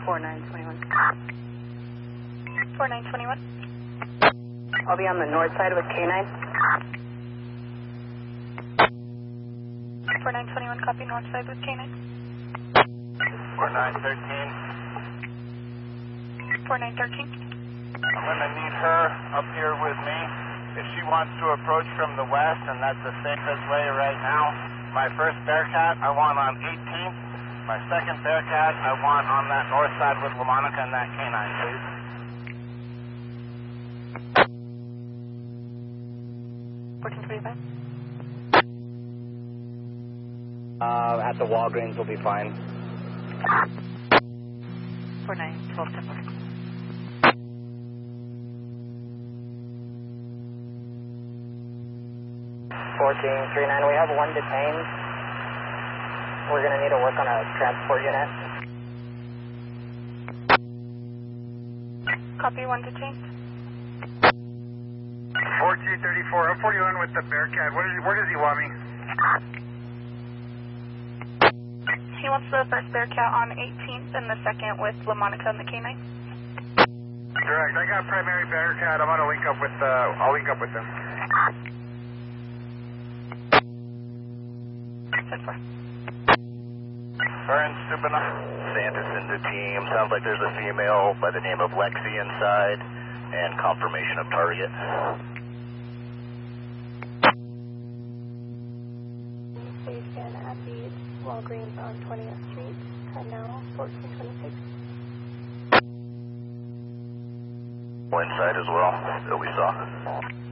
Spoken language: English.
4921. 4921. I'll be on the north side with K9. 4921, copy north side with K9. 4913. 4913. I'm going to need her up here with me. If she wants to approach from the west, and that's the safest way right now. My first Bearcat, I want on 18th. My second Bearcat, I want on that north side with LaMonica and that K9, please. At the Walgreens will be fine. 4912 10. 1439, we have one detained. We're going to need to work on a transport unit. Copy, one detained. 4234, I'm 41 with the Bearcat. Where does he want me? He wants the first Bearcat on 18th and the second with LaMonica and the K9. Direct, I got primary Bearcat. I'm going to link up with, I'll link up with them. 10-4. Burns, Stupina. Sanderson to team. Sounds like there's a female by the name of Lexi inside, and confirmation of target. Station at the Walgreens on 20th Street, time now 1426. Inside as well, that we saw.